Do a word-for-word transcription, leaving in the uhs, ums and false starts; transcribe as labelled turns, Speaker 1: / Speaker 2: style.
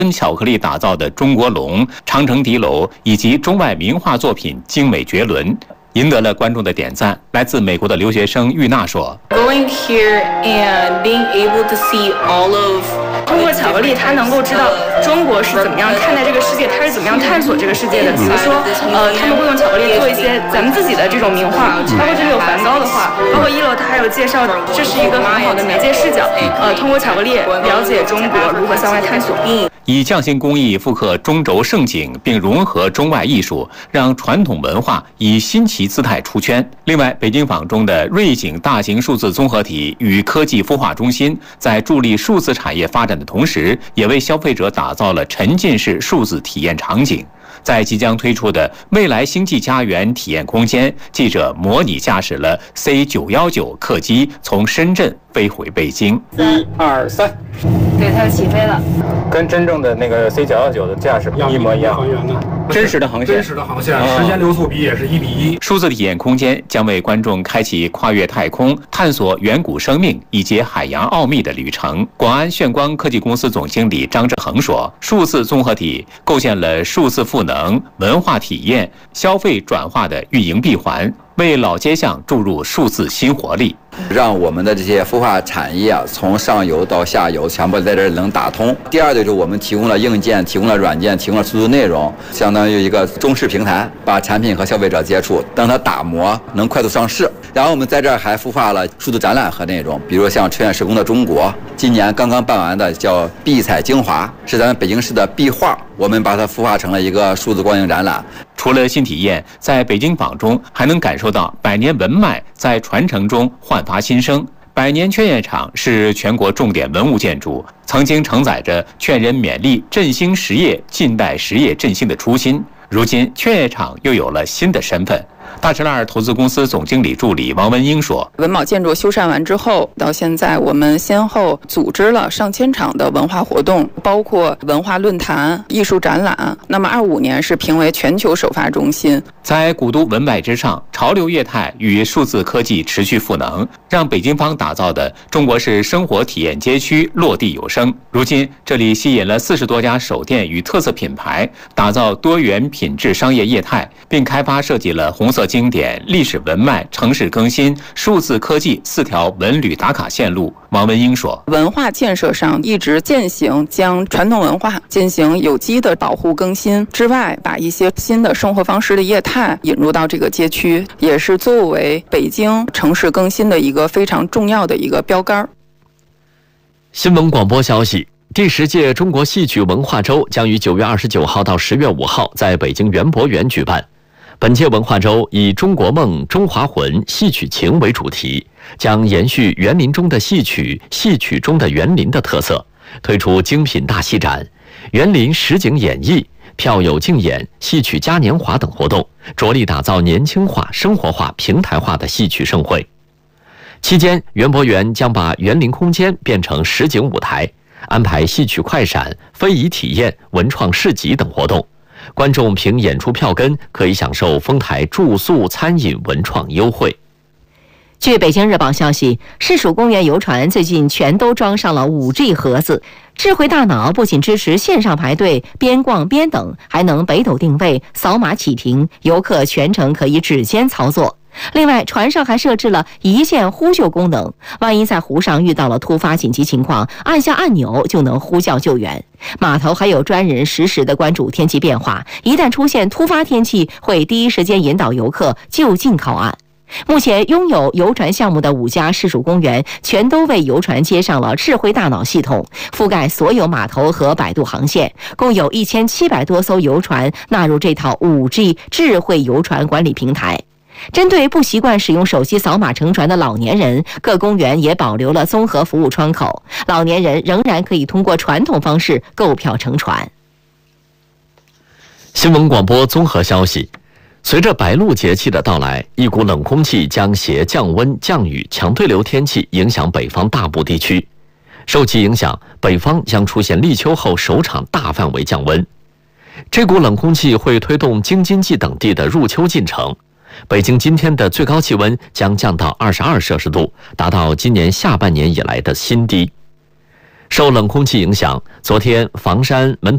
Speaker 1: 真巧克力打造的中国龙、长城敌楼以及中外名画作品精美绝伦，赢得了观众的点赞。来自美国的留学生玉娜说
Speaker 2: ：“Going here and being able to see all of。”
Speaker 3: 通过巧克力，他能够知道中国是怎么样看待这个世界，他是怎么样探索这个世界的。比如说，呃，他们会用巧克力做一些咱们自己的这种名画，包括这里有梵高的画，包括一楼他还有介绍，这是一个很好的媒介视角。呃，通过巧克力了解中国如何向外探索。
Speaker 1: 以匠心工艺复刻中轴盛景，并融合中外艺术，让传统文化以新奇姿态出圈。另外，北京坊中的瑞景大型数字综合体与科技孵化中心，在助力数字产业发展的同时，也为消费者打造了沉浸式数字体验场景。在即将推出的未来星际家园体验空间，记者模拟驾驶了 C 九一九 客机从深圳飞回北京。
Speaker 4: 一二三，
Speaker 3: 对，它要起飞了，
Speaker 4: 跟真正的那个 C 九一九 的驾驶一模一样。
Speaker 1: 真实的航线，
Speaker 5: 真实的航线，时间流速比也是一比一。
Speaker 1: 数字体验空间将为观众开启跨越太空、探索远古生命以及海洋奥秘的旅程。广安炫光科技公司总经理张志恒说：“数字综合体构建了数字赋能、文化体验、消费转化的运营闭环，为老街巷注入数字新活力。”
Speaker 6: 让我们的这些孵化产业啊，从上游到下游全部在这儿能打通。第二就是我们提供了硬件，提供了软件，提供了数字内容，相当于一个中式平台，把产品和消费者接触，让它打磨，能快速上市。然后我们在这儿还孵化了数字展览和内容，比如像春远时空的中国，今年刚刚办完的叫碧彩精华，是咱们北京市的壁画，我们把它孵化成了一个数字光影展览。
Speaker 1: 除了新体验，在北京坊中还能感受到百年文脉在传承中焕发新生。百年劝业场是全国重点文物建筑，曾经承载着劝人勉励振兴实业、近代实业振兴的初心。如今，劝业场又有了新的身份。大石栏投资公司总经理助理王文英说：“
Speaker 7: 文保建筑修缮完之后，到现在我们先后组织了上千场的文化活动，包括文化论坛、艺术展览。那么，二五年是评为全球首发中心。
Speaker 1: 在古都文脉之上，潮流业态与数字科技持续赋能，让北京坊打造的中国式生活体验街区落地有声。如今，这里吸引了四十多家首店与特色品牌，打造多元品质商业业态，并开发设计了红色经典、历史文脉、城市更新、数字科技四条文旅打卡线路。”王文英说：“
Speaker 7: 文化建设上一直践行将传统文化进行有机的保护更新之外，把一些新的生活方式的业态引入到这个街区，也是作为北京城市更新的一个非常重要的一个标杆。”
Speaker 8: 新闻广播消息：第十届中国戏曲文化周将于九月二十九号到十月五号在北京园博园举办。本届文化周以中国梦、中华魂、戏曲情为主题，将延续园林中的戏曲、戏曲中的园林的特色，推出精品大戏展、园林实景演绎、票友竞演、戏曲嘉年华等活动，着力打造年轻化、生活化、平台化的戏曲盛会。期间，园博园将把园林空间变成实景舞台，安排戏曲快闪、非遗体验、文创市集等活动。观众凭演出票根可以享受丰台住宿、餐饮、文创优惠。
Speaker 9: 据北京日报消息，市属公园游船最近全都装上了 五 G 盒子，智慧大脑不仅支持线上排队、边逛边等，还能北斗定位、扫码启停，游客全程可以指尖操作。另外，船上还设置了一键呼救功能，万一在湖上遇到了突发紧急情况，按下按钮就能呼叫救援。码头还有专人实时的关注天气变化，一旦出现突发天气，会第一时间引导游客就近靠岸。目前拥有游船项目的五家市属公园全都为游船接上了智慧大脑系统，覆盖所有码头和摆渡航线，共有一千七百多艘游船纳入这套 五 G 智慧游船管理平台。针对不习惯使用手机扫码乘船的老年人，各公园也保留了综合服务窗口，老年人仍然可以通过传统方式购票乘船。
Speaker 8: 新闻广播综合消息：随着白露节气的到来，一股冷空气将携降温、降雨、强对流天气影响北方大部地区。受其影响，北方将出现立秋后首场大范围降温。这股冷空气会推动京津冀等地的入秋进程。北京今天的最高气温将降到二十二摄氏度，达到今年下半年以来的新低。受冷空气影响，昨天房山、门头